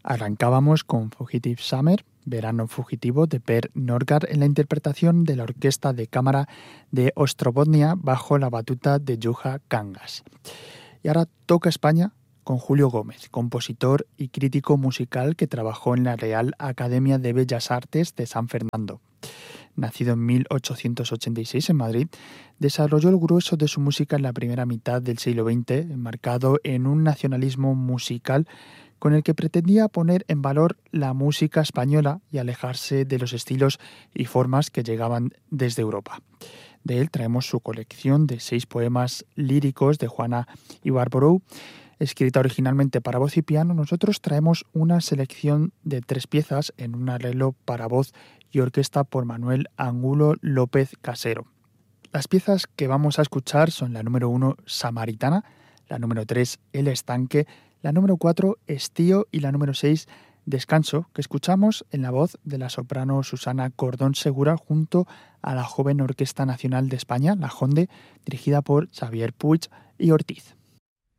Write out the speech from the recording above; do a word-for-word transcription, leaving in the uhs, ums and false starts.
Arrancábamos con Fugitive Summer, Verano Fugitivo, de Per Nørgaard, en la interpretación de la Orquesta de Cámara de Ostrobotnia bajo la batuta de Juha Kangas. Y ahora toca España con Julio Gómez, compositor y crítico musical que trabajó en la Real Academia de Bellas Artes de San Fernando. Nacido en mil ochocientos ochenta y seis en Madrid, desarrolló el grueso de su música en la primera mitad del siglo veinte, enmarcado en un nacionalismo musical con el que pretendía poner en valor la música española y alejarse de los estilos y formas que llegaban desde Europa. De él traemos su colección de seis poemas líricos de Juana Ibarborou, escrita originalmente para voz y piano. Nosotros traemos una selección de tres piezas en un arreglo para voz y orquesta por Manuel Angulo López Casero. Las piezas que vamos a escuchar son la número uno, Samaritana, la número tres, El Estanque, la número cuatro, Estío, y la número seis, Descanso, que escuchamos en la voz de la soprano Susana Cordón Segura junto a la joven Orquesta Nacional de España, la JONDE, dirigida por Xavier Puig y Ortiz.